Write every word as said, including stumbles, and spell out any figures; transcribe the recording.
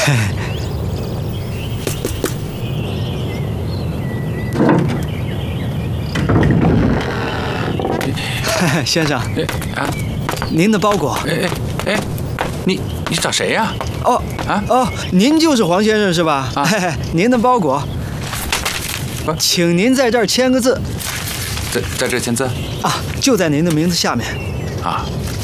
先生， 啊， 您的包裹。 哎哎哎，你你找谁呀？ 哦啊哦，您就是黄先生是吧？ 啊， 嘿嘿，您的包裹，请您在这儿签个字。 在在这签字？ 啊，就在您的名字下面。 啊，